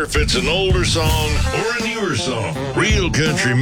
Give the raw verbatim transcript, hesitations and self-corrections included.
matter if it's an older song or a newer song. Real country